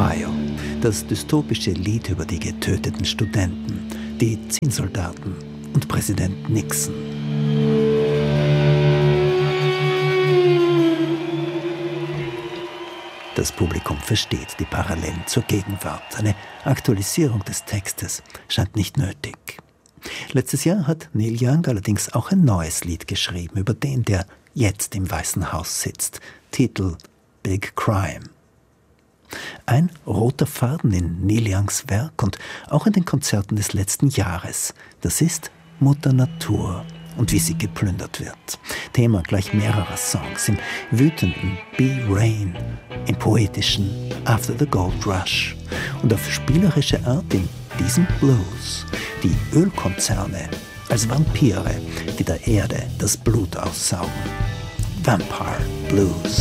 Ohio, das dystopische Lied über die getöteten Studenten, die Zinnsoldaten und Präsident Nixon. Das Publikum versteht die Parallelen zur Gegenwart. Eine Aktualisierung des Textes scheint nicht nötig. Letztes Jahr hat Neil Young allerdings auch ein neues Lied geschrieben über den, der jetzt im Weißen Haus sitzt. Titel Big Crime. Ein roter Faden in Neil Youngs Werk und auch in den Konzerten des letzten Jahres. Das ist Mutter Natur und wie sie geplündert wird. Thema gleich mehrerer Songs, im wütenden Be Rain, im poetischen After the Gold Rush und auf spielerische Art in diesem Blues. Die Ölkonzerne als Vampire, die der Erde das Blut aussaugen. Vampire Blues.